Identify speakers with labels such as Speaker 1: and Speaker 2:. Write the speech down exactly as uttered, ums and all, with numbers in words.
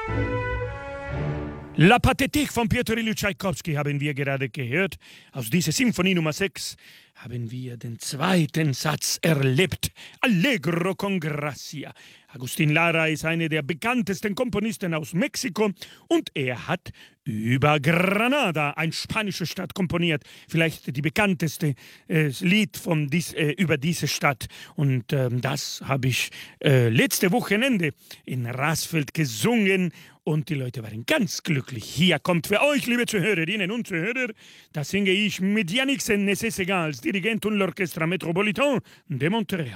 Speaker 1: La Pathétique von Piotr Ilyich Tschaikowski haben wir gerade gehört. Aus dieser Symphonie Nummer sechs haben wir den zweiten Satz erlebt. Allegro con gracia. Agustin Lara ist einer der bekanntesten Komponisten aus Mexiko und er hat über Granada, eine spanische Stadt, komponiert. Vielleicht die bekannteste äh, Lied von dies, äh, über diese Stadt. Und ähm, das habe ich äh, letzte Wochenende in Rasfeld gesungen. Und die Leute waren ganz glücklich. Hier kommt für euch, liebe Zuhörerinnen und Zuhörer, da singe ich mit Yannick Sennes-Egal als Dirigent und l'Orchestra Metropolitain de Montréal.